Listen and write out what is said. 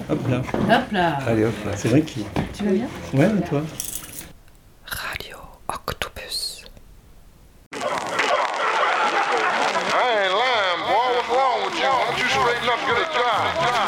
Hop là. Hop là. Allez, hop là. C'est vrai qu'il... Tu vas bien? Ouais, et toi? Radio Octopus. I ain't lying, boy. What's wrong with you? Why don't you straighten up and get a job?